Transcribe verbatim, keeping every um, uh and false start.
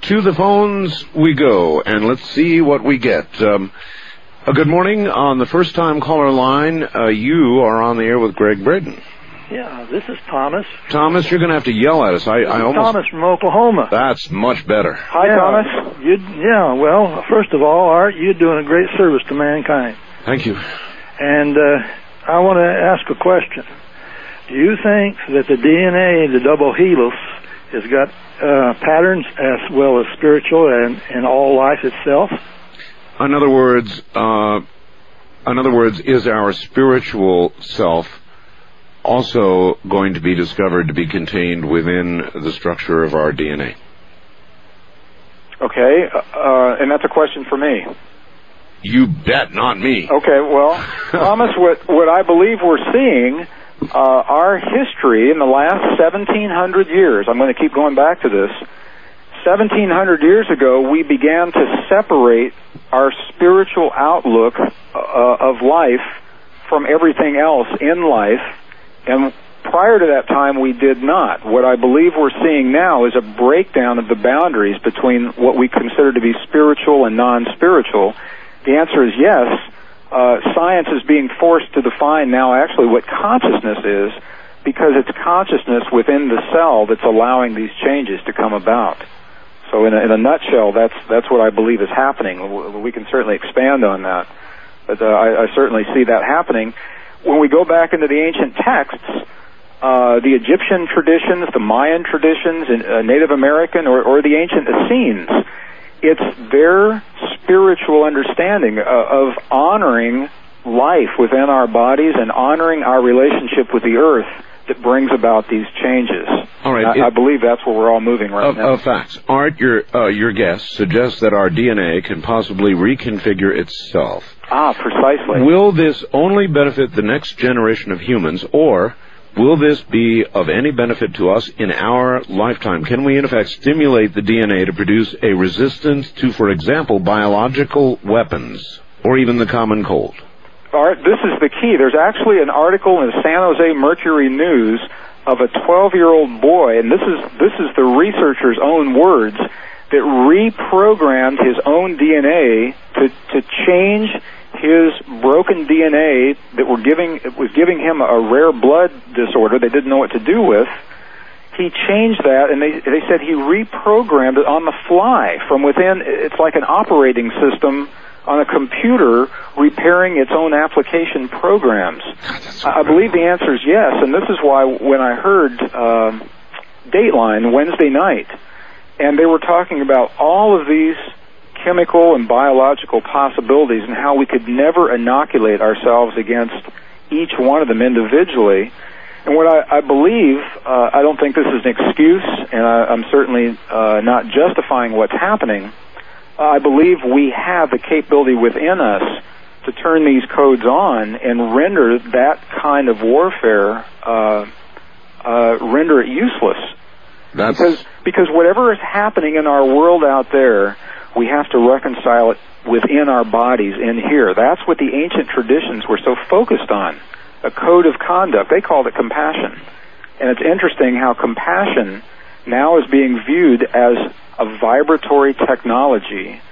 to the phones we go, and let's see what we get. Um, uh, good morning. On the first-time caller line, uh, you are on the air with Greg Braden. Yeah, this is Thomas. Thomas, you're going to have to yell at us. I, I almost... Thomas from Oklahoma. That's much better. Hi, yeah, Thomas. You, yeah, well, first of all, Art, you're doing a great service to mankind. Thank you. And uh, I want to ask a question. Do you think that the D N A, the double helix, has got uh, patterns as well as spiritual and, and all life itself? In other words, uh, in other words, is our spiritual self also going to be discovered to be contained within the structure of our D N A? Okay, uh, and that's a question for me. You bet, not me. Okay, well, Thomas, what, what I believe we're seeing, uh, our history in the last seventeen hundred years, I'm going to keep going back to this, seventeen hundred years ago, we began to separate our spiritual outlook uh, of life from everything else in life. And prior to that time, we did not. What I believe we're seeing now is a breakdown of the boundaries between what we consider to be spiritual and non-spiritual. The answer is yes. Uh, science is being forced to define now actually what consciousness is, because it's consciousness within the cell that's allowing these changes to come about. So in a, in a nutshell, that's that's what I believe is happening. We can certainly expand on that, but uh, I, I certainly see that happening. When we go back into the ancient texts, uh, the Egyptian traditions, the Mayan traditions, and, uh, Native American, or, or the ancient Essenes, it's their spiritual understanding uh, of honoring life within our bodies and honoring our relationship with the earth that brings about these changes. All right. I, it, I believe that's where we're all moving right of, now. Of facts. Art, your, uh, your guest suggests that our D N A can possibly reconfigure itself. Ah, precisely. Will this only benefit the next generation of humans, or will this be of any benefit to us in our lifetime? Can we, in effect, stimulate the D N A to produce a resistance to, for example, biological weapons, or even the common cold? Art, this is the key. There's actually an article in the San Jose Mercury News of a twelve-year-old boy, and this is this is the researcher's own words, that reprogrammed his own D N A to to change his broken D N A that were giving it was giving him a rare blood disorder they didn't know what to do with. He changed that, and they they said he reprogrammed it on the fly from within. It's like an operating system on a computer repairing its own application programs. I believe the answer is yes, and this is why when I heard uh, Dateline Wednesday night, and they were talking about all of these chemical and biological possibilities and how we could never inoculate ourselves against each one of them individually. And what I, I believe, uh, I don't think this is an excuse, and I, I'm certainly uh, not justifying what's happening. I believe we have the capability within us to turn these codes on and render that kind of warfare, uh, uh, render it useless. That's... Because, because whatever is happening in our world out there, we have to reconcile it within our bodies in here. That's what the ancient traditions were so focused on, a code of conduct. They called it compassion. And it's interesting how compassion now is being viewed as a vibratory technology